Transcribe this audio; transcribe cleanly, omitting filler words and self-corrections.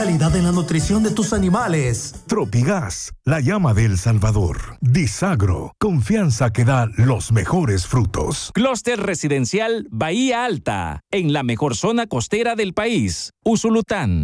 Calidad en la nutrición de tus animales. Tropigas, la llama de El Salvador. Disagro, confianza que da los mejores frutos. Clúster residencial Bahía Alta, en la mejor zona costera del país, Usulután.